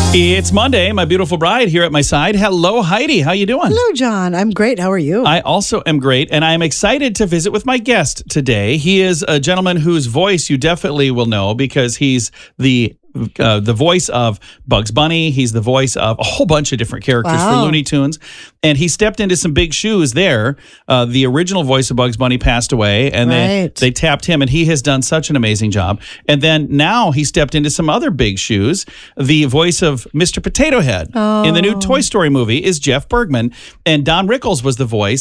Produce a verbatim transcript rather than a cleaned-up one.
It's Monday. My beautiful bride here at my side. Hello, Heidi. How you doing? Hello, John. I'm great. How are you? I also am great, and I am excited to visit with my guest today. He is a gentleman whose voice you definitely will know because he's the Uh, the voice of Bugs Bunny. He's the voice of a whole bunch of different characters Wow. for Looney Tunes. And he stepped into some big shoes there. Uh, the original voice of Bugs Bunny passed away, and Right. they, they tapped him, and he has done such an amazing job. And then now he stepped into some other big shoes. The voice of Mister Potato Head in the new Toy Story movie is Jeff Bergman, and Don Rickles was the voice